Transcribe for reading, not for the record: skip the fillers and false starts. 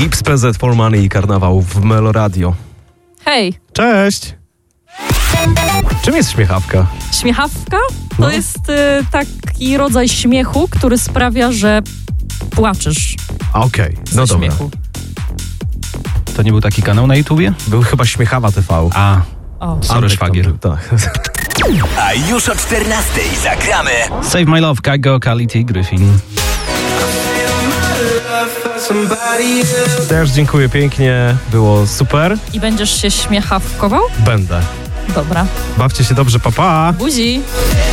Gibbs, PZ for Money i Karnawał w Meloradio. Hej! Cześć! Czym jest śmiechawka? Śmiechawka to jest taki rodzaj śmiechu, który sprawia, że płaczesz. Okej, no dobra. Śmiechu. To nie był taki kanał na YouTubie? Był chyba Śmiechawa TV. Sorry, Antek szwagier. tam był, tak. A już o 14:00 zagramy Save My Love, Kygo, Kality, Griffin. Też dziękuję pięknie, było super. I będziesz się śmiechawkował? Będę. Dobra. Bawcie się dobrze, pa pa! Buzi!